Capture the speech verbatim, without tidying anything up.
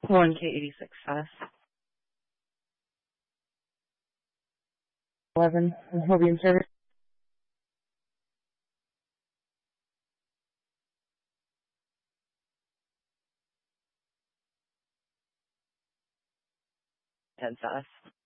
one K eighty-six S. eleven, Hobian service. ten S.